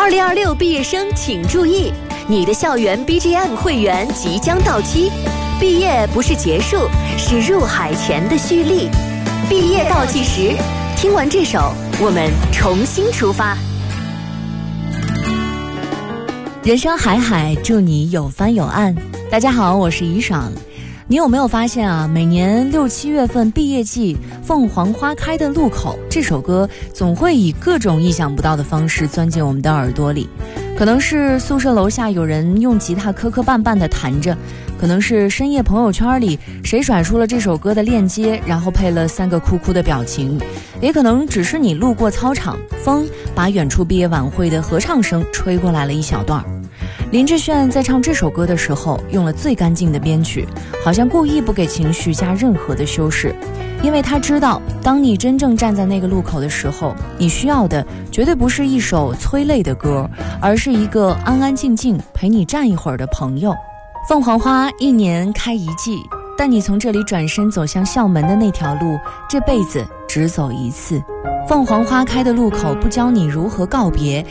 2026毕业生请注意，你的校园 BGM 会员即将到期，毕业不是结束，是入海前的蓄力。毕业倒计时，听完这首，我们重新出发。人生海海，祝你有帆有岸。大家好，我是怡爽。你有没有发现啊，每年6、7月份毕业季，凤凰花开的路口，这首歌总会以各种意想不到的方式钻进我们的耳朵里。可能是宿舍楼下有人用吉他磕磕绊绊地弹着，可能是深夜朋友圈里谁甩出了这首歌的链接，然后配了3个哭哭的表情，也可能只是你路过操场，风把远处毕业晚会的合唱声吹过来了一小段。林志炫在唱这首歌的时候用了最干净的编曲，好像故意不给情绪加任何的修饰，因为他知道，当你真正站在那个路口的时候，你需要的绝对不是一首催泪的歌，而是一个安安静静陪你站一会儿的朋友。凤凰花1年开1季，但你从这里转身走向校门的那条路，这辈子只走一次。凤凰花开的路口不教你如何告别，